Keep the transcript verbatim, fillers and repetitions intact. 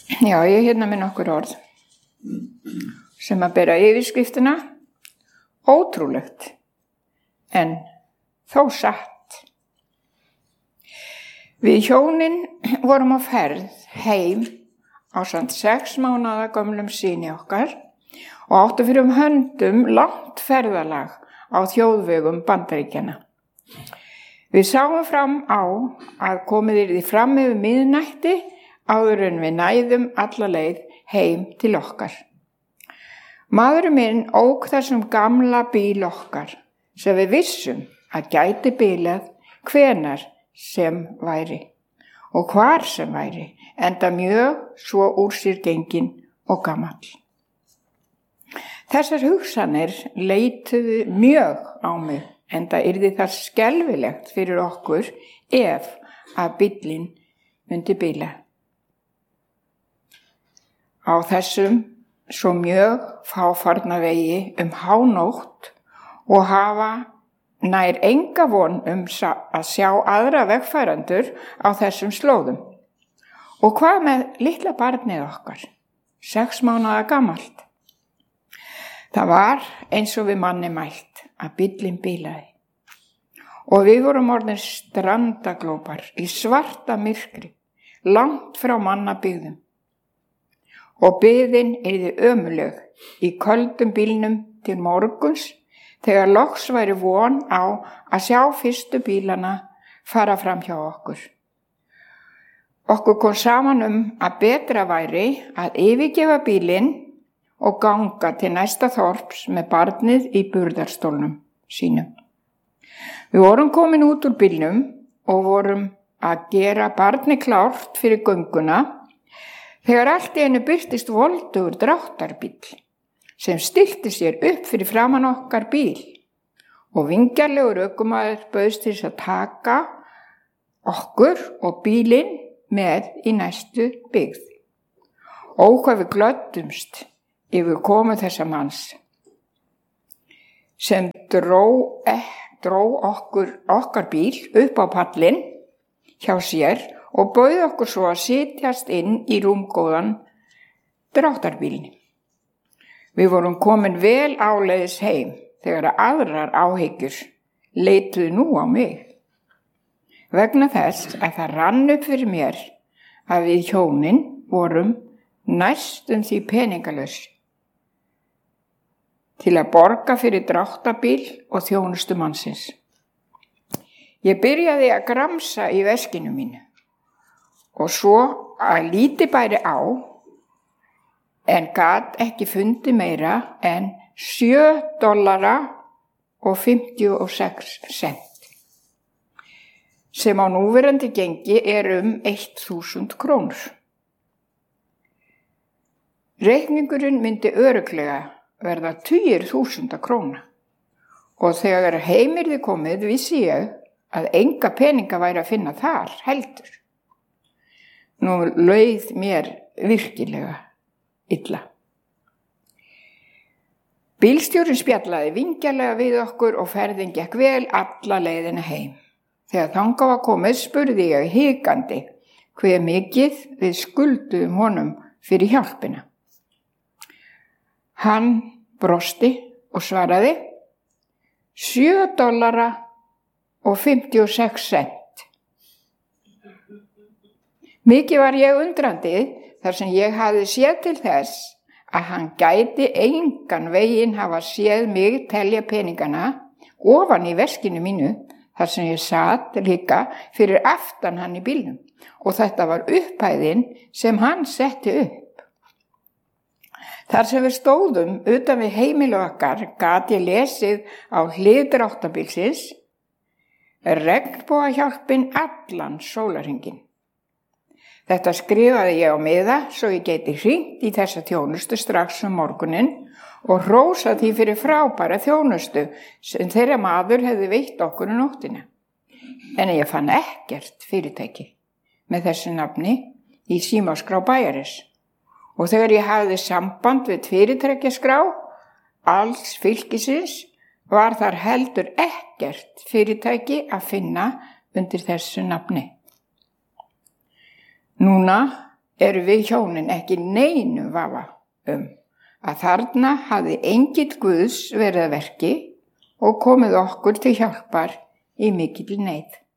Já, ég er hérna með nokkur orð sem að bera yfirskriftina ótrúlegt en þó satt. Við hjónin vorum á ferð heim ásamt sex mánaða gömlum syni okkar og áttu fyrir um höndum langt ferðalag á þjóðvegum Bandaríkjanna. Við sáum fram á að komið yrði fram yfir miðnætti áður en við næðum alla leið heim til okkar. Maðurinn minn ók þessum gamla bíl okkar sem við vissum að gæti bilað hvenar sem væri og hvar sem væri, enda mjög svo úr sér genginn og gamall. Þessar hugsanir leituðu mjög á mig, enda yrði það skelfilegt fyrir okkur ef að bíllinn myndi bila. Á þessum svo mjög fáfarna vegi um hánótt og hafa nær enga von um að sjá aðra vegfærandur á þessum slóðum. Og hvað með litla barnið okkar, sex mánaða gamalt? Það var eins og við manni mælt að bíllinn bilaði. Og við vorum orðin strandaglópar í svarta myrkri, langt frá mannabyggðum. Og biðin yrði ömurleg í köldum bílnum til morguns þegar loks væri von á að sjá fyrstu bílana fara fram hjá okkur. Okkur kom saman um að betra væri að yfirgefa bílinn og ganga til næsta þorps með barnið í burðarstólnum sínum. Við vorum komin út úr bílnum og vorum að gera barnið klárt fyrir gönguna þegar allt í einu birtist voldugur dráttarbíll sem stillti sér upp fyrir framan okkar bíl og vingjarlegur ökumaður bauðst til að taka okkur og bílinn með í næstu byggð. Ó, hvað við glöddumst yfir komu þessa manns sem dró, eh, dró okkur, okkar bíl upp á pallinn hjá sér og bauð okkur svo að sitjast inn í rúmgóðan dráttarbílinn. Við vorum komin vel áleiðis heim þegar aðrar áhyggjur leituðu nú á mig. Vegna þess að það rann upp fyrir mér að við hjónin vorum næstum því peningalaus til að borga fyrir dráttabíl og þjónustu mannsins. Ég byrjaði að gramsa í veskinu mínu og svo að lítið bæri á en gat ekki fundið meira en sjö dollara og fimmtíu og sex sent sem á núverandi gengi er um eitt þúsund krónur. Reikningurinn myndi örugglega verða tugir þúsunda króna og þegar heim yrði komið vissi ég að enga peninga væri að finna þar heldur. Nú leið mér virkilega illa. Bílstjórinn spjallaði vingjarlega við okkur og ferðin gekk vel alla leiðina heim. Þegar þangað var komið spurði ég hikandi hve mikið við skulduðum honum fyrir hjálpina. Hann brosti og svaraði sjö dollara og fimmtíu og sex sent. Mikið var ég undrandi þar sem ég hafði séð til þess að hann gæti engan veginn hafa séð mig telja peningana ofan í veskinu mínu þar sem ég sat líka fyrir aftan hann í bílnum og þetta var upphæðin sem hann setti upp. Þar sem við stóðum utan við heimili okkar gat ég lesið á hlið dráttabílsins regnbogahjálpin allan sólarhringinn. Þetta skrifaði ég á miða svo ég geti hringt í þessa þjónustu strax um morguninn og hrósa því fyrir frábæra þjónustu sem þeirra maður hefði veitt okkur um nóttina. En ég fann ekkert fyrirtæki með þessu nafni í símaskrá bæjarins. Og þegar ég hafði samband við fyrirtækjaskrá alls fylkisins var þar heldur ekkert fyrirtæki að finna undir þessu nafni. Núna eru við hjónin ekki neinu vafa um að þarna hafði engill Guðs verið að verki og komið okkur til hjálpar í mikilli neyð.